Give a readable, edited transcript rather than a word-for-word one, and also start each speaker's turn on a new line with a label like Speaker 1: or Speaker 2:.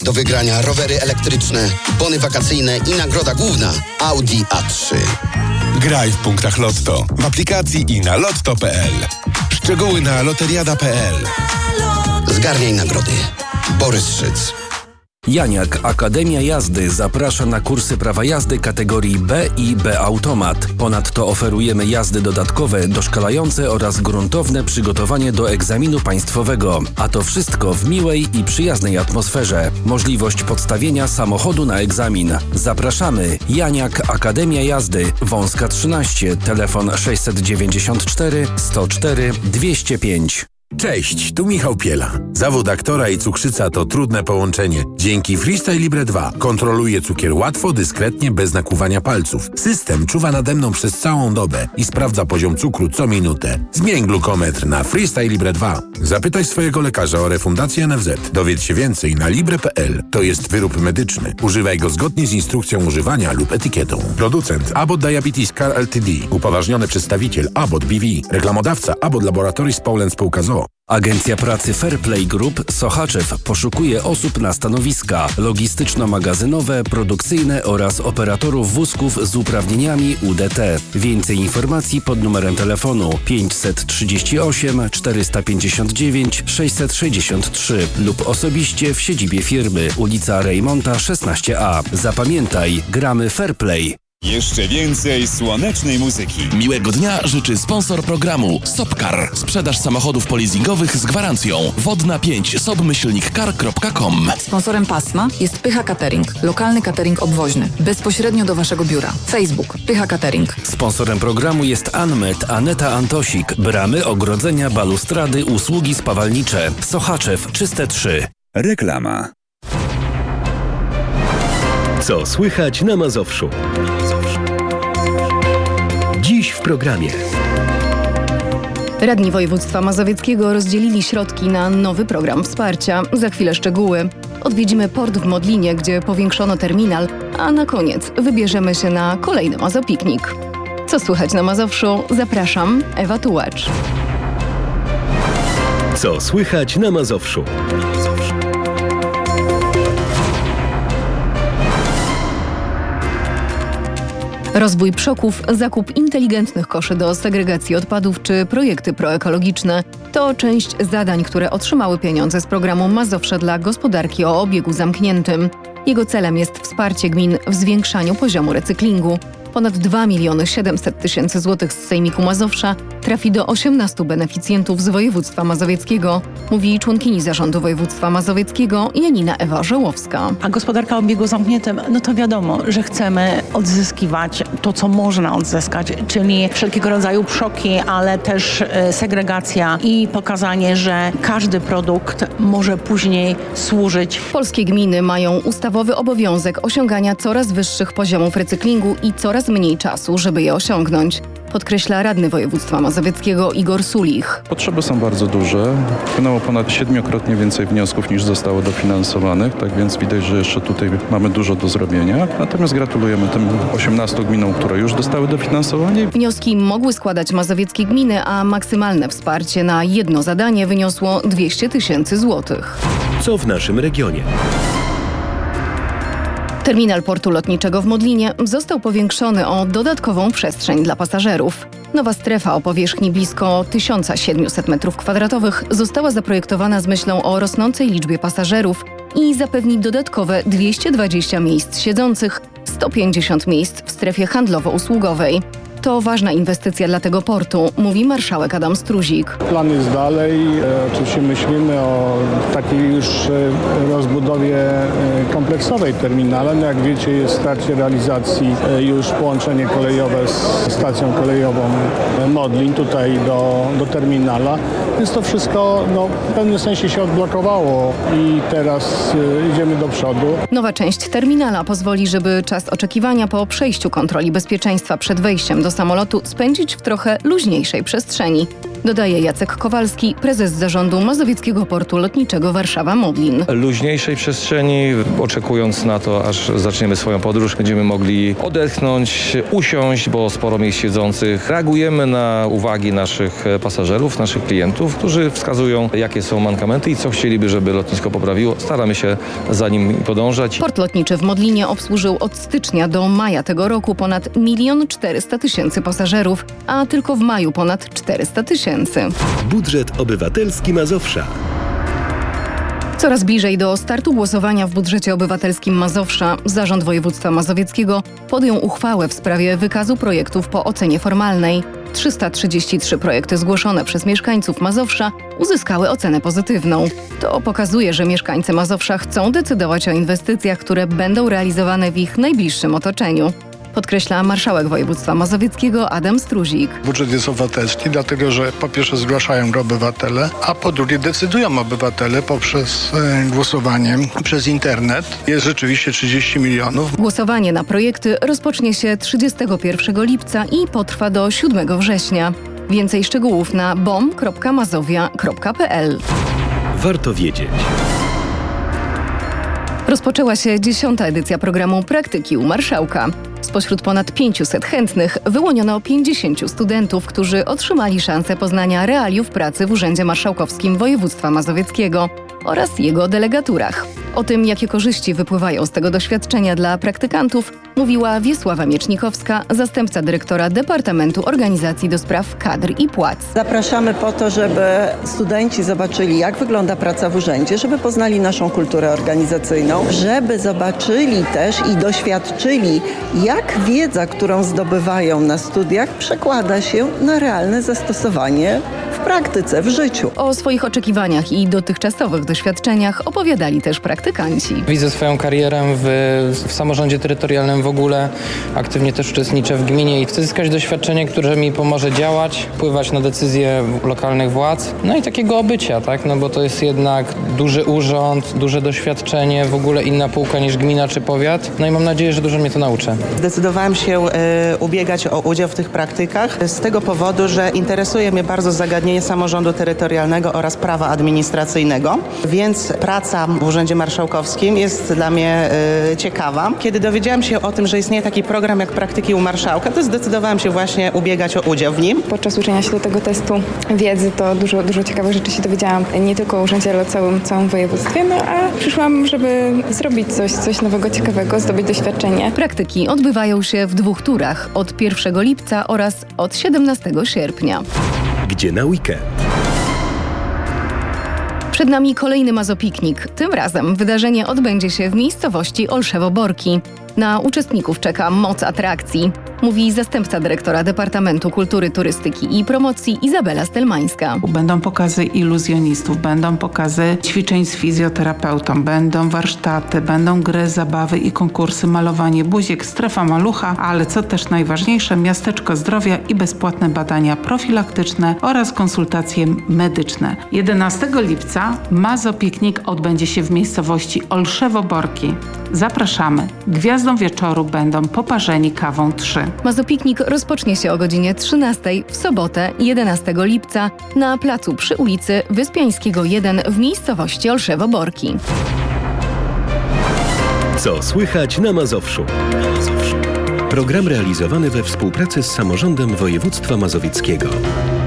Speaker 1: Do wygrania rowery elektryczne, bony wakacyjne i nagroda główna Audi A3.
Speaker 2: Graj w punktach Lotto, w aplikacji i na lotto.pl. Szczegóły na loteriada.pl.
Speaker 1: Zgarniaj nagrody. Borys Szyc.
Speaker 3: Janiak Akademia Jazdy zaprasza na kursy prawa jazdy kategorii B i B Automat. Ponadto oferujemy jazdy dodatkowe, doszkalające oraz gruntowne przygotowanie do egzaminu państwowego. A to wszystko w miłej i przyjaznej atmosferze. Możliwość podstawienia samochodu na egzamin. Zapraszamy. Janiak Akademia Jazdy. Wąska 13. Telefon 694 104 205.
Speaker 4: Cześć, tu Michał Piela. Zawód aktora i cukrzyca to trudne połączenie. Dzięki Freestyle Libre 2 kontroluję cukier łatwo, dyskretnie, bez nakłuwania palców. System czuwa nade mną przez całą dobę i sprawdza poziom cukru co minutę. Zmień glukometr na Freestyle Libre 2. Zapytaj swojego lekarza o refundację NFZ. Dowiedz się więcej na libre.pl. To jest wyrób medyczny. Używaj go zgodnie z instrukcją używania lub etykietą. Producent Abbott Diabetes Care Ltd. Upoważniony przedstawiciel Abbott BV. Reklamodawca Abbott Laboratories Poland Spółka z o.o.
Speaker 3: Agencja Pracy Fairplay Group Sochaczew poszukuje osób na stanowiska logistyczno-magazynowe, produkcyjne oraz operatorów wózków z uprawnieniami UDT. Więcej informacji pod numerem telefonu 538 459 663 lub osobiście w siedzibie firmy, ulica Rejmonta 16A. Zapamiętaj, gramy Fairplay.
Speaker 5: Jeszcze więcej słonecznej muzyki.
Speaker 6: Miłego dnia życzy sponsor programu Sopcar. Sprzedaż samochodów polizingowych z gwarancją. Wodna 5 sobmyślnikcar.com.
Speaker 7: Sponsorem pasma jest Pycha Catering. Lokalny catering obwoźny. Bezpośrednio do Waszego biura. Facebook Pycha Catering.
Speaker 3: Sponsorem programu jest Anmet Aneta Antosik. Bramy, ogrodzenia, balustrady, usługi spawalnicze. Sochaczew, Czyste 3.
Speaker 5: Reklama.
Speaker 8: Co słychać na Mazowszu? Dziś w programie.
Speaker 9: Radni województwa mazowieckiego rozdzielili środki na nowy program wsparcia. Za chwilę szczegóły. Odwiedzimy port w Modlinie, gdzie powiększono terminal, a na koniec wybierzemy się na kolejny Mazopiknik. Co słychać na Mazowszu? Zapraszam, Ewa Tułacz.
Speaker 8: Co słychać na Mazowszu?
Speaker 9: Rozwój przoków, zakup inteligentnych koszy do segregacji odpadów czy projekty proekologiczne to część zadań, które otrzymały pieniądze z programu Mazowsze dla gospodarki o obiegu zamkniętym. Jego celem jest wsparcie gmin w zwiększaniu poziomu recyklingu. Ponad 2 700 000 złotych z Sejmiku Mazowsza trafi do 18 beneficjentów z województwa mazowieckiego, mówi członkini zarządu województwa mazowieckiego Janina Ewa Żołowska.
Speaker 10: A gospodarka o obiegu zamkniętym, no to wiadomo, że chcemy odzyskiwać to, co można odzyskać, czyli wszelkiego rodzaju przoki, ale też segregacja i pokazanie, że każdy produkt może później służyć.
Speaker 9: Polskie gminy mają ustawowy obowiązek osiągania coraz wyższych poziomów recyklingu i coraz mniej czasu, żeby je osiągnąć, podkreśla radny województwa mazowieckiego Igor Sulich.
Speaker 11: Potrzeby są bardzo duże. Wpłynęło ponad 7-krotnie więcej wniosków niż zostało dofinansowanych, tak więc widać, że jeszcze tutaj mamy dużo do zrobienia. Natomiast gratulujemy tym 18 gminom, które już dostały dofinansowanie.
Speaker 9: Wnioski mogły składać mazowieckie gminy, a maksymalne wsparcie na jedno zadanie wyniosło 200 000 złotych.
Speaker 8: Co w naszym regionie?
Speaker 9: Terminal portu lotniczego w Modlinie został powiększony o dodatkową przestrzeń dla pasażerów. Nowa strefa o powierzchni blisko 1700 m2 została zaprojektowana z myślą o rosnącej liczbie pasażerów i zapewni dodatkowe 220 miejsc siedzących, 150 miejsc w strefie handlowo-usługowej. To ważna inwestycja dla tego portu, mówi marszałek Adam Struzik.
Speaker 12: Plan jest dalej. Oczywiście myślimy o takiej już rozbudowie kompleksowej terminala. No jak wiecie, jest w trakcie realizacji już połączenie kolejowe z stacją kolejową Modlin tutaj do terminala. Więc to wszystko w pewnym sensie się odblokowało i teraz idziemy do przodu.
Speaker 9: Nowa część terminala pozwoli, żeby czas oczekiwania po przejściu kontroli bezpieczeństwa przed wejściem do do samolotu spędzić w trochę luźniejszej przestrzeni. Dodaje Jacek Kowalski, prezes zarządu Mazowieckiego Portu Lotniczego Warszawa-Modlin.
Speaker 13: Luźniejszej przestrzeni, oczekując na to, aż zaczniemy swoją podróż, będziemy mogli odetchnąć, usiąść, bo sporo miejsc siedzących. Reagujemy na uwagi naszych pasażerów, naszych klientów, którzy wskazują, jakie są mankamenty i co chcieliby, żeby lotnisko poprawiło. Staramy się za nim podążać.
Speaker 9: Port lotniczy w Modlinie obsłużył od stycznia do maja tego roku ponad 1 400 000 pasażerów, a tylko w maju ponad 400 000.
Speaker 8: Budżet obywatelski Mazowsza.
Speaker 9: Coraz bliżej do startu głosowania w budżecie obywatelskim Mazowsza Zarząd Województwa Mazowieckiego podjął uchwałę w sprawie wykazu projektów po ocenie formalnej. 333 projekty zgłoszone przez mieszkańców Mazowsza uzyskały ocenę pozytywną. To pokazuje, że mieszkańcy Mazowsza chcą decydować o inwestycjach, które będą realizowane w ich najbliższym otoczeniu. Podkreśla marszałek województwa mazowieckiego Adam Struzik.
Speaker 12: Budżet jest obywatelski, dlatego że po pierwsze zgłaszają go obywatele, a po drugie decydują obywatele poprzez głosowanie przez internet. Jest rzeczywiście 30 milionów.
Speaker 9: Głosowanie na projekty rozpocznie się 31 lipca i potrwa do 7 września. Więcej szczegółów na bom.mazowia.pl.
Speaker 8: Warto wiedzieć.
Speaker 9: Rozpoczęła się 10. edycja programu Praktyki u Marszałka. Spośród ponad 500 chętnych wyłoniono 50 studentów, którzy otrzymali szansę poznania realiów pracy w Urzędzie Marszałkowskim Województwa Mazowieckiego oraz jego delegaturach. O tym, jakie korzyści wypływają z tego doświadczenia dla praktykantów, mówiła Wiesława Miecznikowska, zastępca dyrektora Departamentu Organizacji do Spraw Kadr i Płac.
Speaker 14: Zapraszamy po to, żeby studenci zobaczyli, jak wygląda praca w urzędzie, żeby poznali naszą kulturę organizacyjną, żeby zobaczyli też i doświadczyli, jak wiedza, którą zdobywają na studiach, przekłada się na realne zastosowanie w praktyce, w życiu.
Speaker 9: O swoich oczekiwaniach i dotychczasowych doświadczeniach opowiadali też praktykanci.
Speaker 15: Widzę swoją karierę w samorządzie terytorialnym w ogóle. Aktywnie też uczestniczę w gminie i chcę zyskać doświadczenie, które mi pomoże działać, wpływać na decyzje lokalnych władz. No i takiego obycia, tak? No bo to jest jednak duży urząd, duże doświadczenie, w ogóle inna półka niż gmina czy powiat. No i mam nadzieję, że dużo mnie to nauczy.
Speaker 16: Zdecydowałam się ubiegać o udział w tych praktykach z tego powodu, że interesuje mnie bardzo zagadnienie samorządu terytorialnego oraz prawa administracyjnego, więc praca w Urzędzie Marszałkowskim jest dla mnie ciekawa. Kiedy dowiedziałam się o tym, że istnieje taki program jak Praktyki u Marszałka, to zdecydowałam się właśnie ubiegać o udział w nim.
Speaker 17: Podczas uczenia się do tego testu wiedzy to dużo ciekawych rzeczy się dowiedziałam, nie tylko o urzędzie, ale o całym województwie, no a przyszłam, żeby zrobić coś nowego, ciekawego, zdobyć doświadczenie.
Speaker 9: Praktyki odbywają się w 2 turach, od 1 lipca oraz od 17 sierpnia.
Speaker 8: Gdzie na weekend?
Speaker 9: Przed nami kolejny Mazopiknik. Tym razem wydarzenie odbędzie się w miejscowości Olszewo-Borki. Na uczestników czeka moc atrakcji, mówi zastępca dyrektora Departamentu Kultury, Turystyki i Promocji Izabela Stelmańska.
Speaker 18: Będą pokazy iluzjonistów, będą pokazy ćwiczeń z fizjoterapeutą, będą warsztaty, będą gry, zabawy i konkursy, malowanie buziek, strefa malucha, ale co też najważniejsze, miasteczko zdrowia i bezpłatne badania profilaktyczne oraz konsultacje medyczne. 11 lipca Mazopiknik odbędzie się w miejscowości Olszewo-Borki. Zapraszamy. Gwiazdą wieczoru będą poparzeni kawą 3.
Speaker 9: Mazopiknik rozpocznie się o godzinie 13 w sobotę 11 lipca na placu przy ulicy Wyspiańskiego 1 w miejscowości Olszewo-Borki.
Speaker 8: Co słychać na Mazowszu? Program realizowany we współpracy z Samorządem Województwa Mazowieckiego.